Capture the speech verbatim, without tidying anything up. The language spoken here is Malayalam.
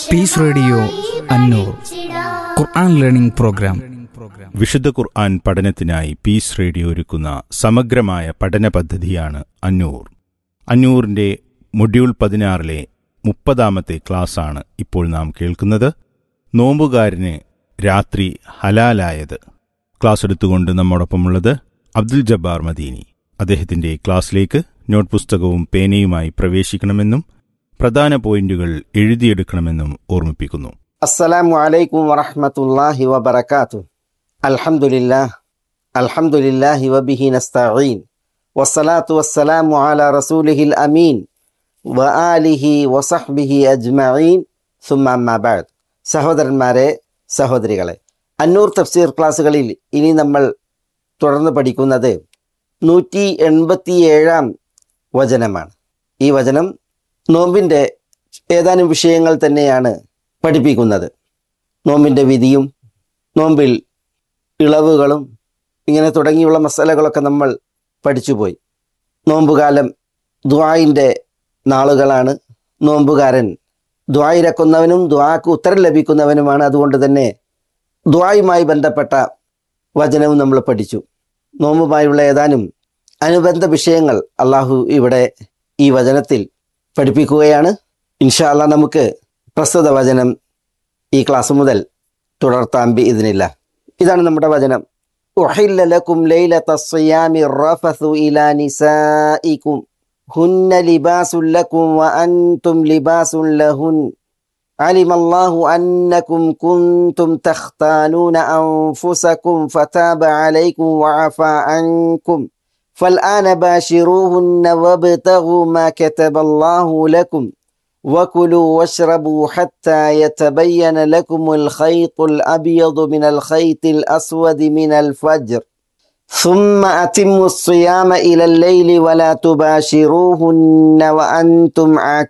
പീസ് റേഡിയോ അന്നൂർ ഖുർആൻ ലേണിംഗ് പ്രോഗ്രാം. വിശുദ്ധ ഖുർആൻ പഠനത്തിനായി പീസ് റേഡിയോ ഒരുക്കുന്ന സമഗ്രമായ പഠന പദ്ധതിയാണ് അന്നൂർ. അന്നൂറിന്റെ മൊഡ്യൂൾ പതിനാറിലെ മുപ്പതാമത്തെ ക്ലാസ്സാണ് ഇപ്പോൾ നാം കേൾക്കുന്നത്. നോമ്പുകാരന് രാത്രി ഹലാലായത്. ക്ലാസ് എടുത്തുകൊണ്ട് നമ്മോടൊപ്പമുള്ളത് അബ്ദുൽ ജബ്ബാർ മദീനി. അദ്ദേഹത്തിന്റെ ക്ലാസ്സിലേക്ക് നോട്ട് പുസ്തകവും പേനയുമായി പ്രവേശിക്കണമെന്നും പ്രധാന പോയിന്റുകൾ എഴുതിയെടുക്കണമെന്നും ഓർമ്മിപ്പിക്കുന്നു. അസ്സലാമു അലൈക്കും വറഹ്മത്തുള്ളാഹി വബറകാതുഹു. അൽഹംദുലില്ലാഹ് അൽഹംദുലില്ലാഹി വബിഹി നസ്തഈൻ വസ്സലാത്തു വസ്സലാമു അലാ റസൂലിഹിൽ അമീൻ വആലിഹി വസഹ്ബിഹി അജ്മഈൻ സുമ്മ അമ്മാ ബഅദ്. സഹോദരന്മാരെ, സഹോദരികളെ, അന്നൂർ തഫ്സീർ ക്ലാസ്സുകളിൽ ഇനി നമ്മൾ തുടർന്ന് പഠിക്കുന്നത് നൂറ്റി എൺപത്തിയേഴാം വചനമാണ്. ഈ വചനം നോമ്പിൻ്റെ ഏതാനും വിഷയങ്ങൾ തന്നെയാണ് പഠിപ്പിക്കുന്നത്. നോമ്പിൻ്റെ വിധിയും നോമ്പിൽ ഇളവുകളും ഇങ്ങനെ തുടങ്ങിയുള്ള മസാലകളൊക്കെ നമ്മൾ പഠിച്ചുപോയി. നോമ്പുകാലം ദുആഇൻ്റെ നാളുകളാണ്. നോമ്പുകാരൻ ദുആഇരക്കുന്നവനും ദുആക്ക് ഉത്തരം ലഭിക്കുന്നവനുമാണ്. അതുകൊണ്ട് തന്നെ ദുആയുമായി ബന്ധപ്പെട്ട വചനവും നമ്മൾ പഠിച്ചു. നോമ്പുമായുള്ള ഏതാനും അനുബന്ധ വിഷയങ്ങൾ അള്ളാഹു ഇവിടെ ഈ വചനത്തിൽ പഠിപ്പിക്കുകയാണ്. ഇൻഷാ അല്ലാഹ് നമുക്ക് പ്രസ്തുത വചനം ഈ ക്ലാസ് മുതൽ തുടർത്താം ബിഇദ്നില്ലാ. ഇതാണ് നമ്മുടെ വചനം. ഉഹില്ല ലക്കും ലൈലത്തസ് സിയാമി റഫസു ഇലാ നിസാഇകും ഹുന്ന ലിബാസുൻ ലക്കും വഅൻതും ലിബാസുൻ ലഹുൻ അലിമല്ലാഹു അന്നകും കുൻതും തഖ്താനൂന അൻഫുസകും ഫതാബ അലൈക്കും വഅഫാ അൻകും فالآن باشروهن وابتغوا ما كتب الله لكم وكلوا واشربوا حتى يتبين لكم الخيط الأبيض من الخيط الأسود من الفجر ثم أتموا الصيام إلى الليل ولا تباشروهن وأنتم